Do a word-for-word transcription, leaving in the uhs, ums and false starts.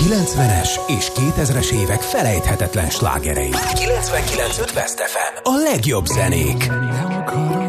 kilencvenes és kétezres évek felejthetetlen slágerei. kilencvenkilenc egész öt West ef em. A legjobb zenék.